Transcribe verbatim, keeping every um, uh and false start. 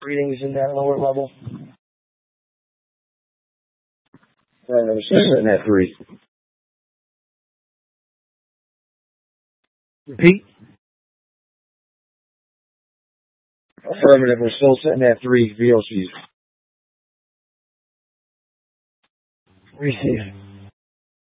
readings in that lower level. And we're still sitting at three. Repeat. Affirmative, we're still sitting at three V O Cs. Receive.